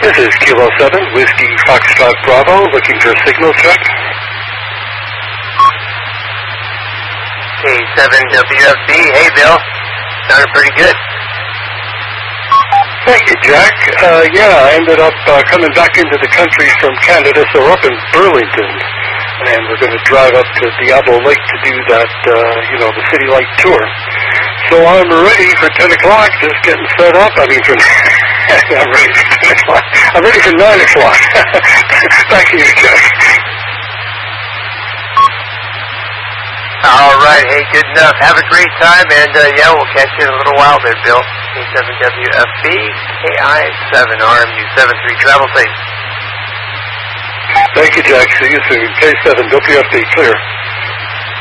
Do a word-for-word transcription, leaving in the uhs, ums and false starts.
This is Kilo seven, Whiskey Foxtrot Bravo, looking for a signal check. K seven W F B, hey Bill, sounded pretty good. Thank you, Jack. Uh, yeah, I ended up uh, coming back into the country from Canada, so we're up in Burlington, and we're going to drive up to Diablo Lake to do that, uh, you know, the City Light tour. So I'm ready for ten o'clock, just getting set up. I mean, for I'm ready for ten o'clock. I'm ready for nine o'clock. Back to you, Jack. All right, hey, good enough. Have a great time, and uh, yeah, we'll catch you in a little while there, Bill. K seven W F B, K I seven, R M U seven three, travel safe. Thank you, Jack. See you soon. K seven W F B, clear.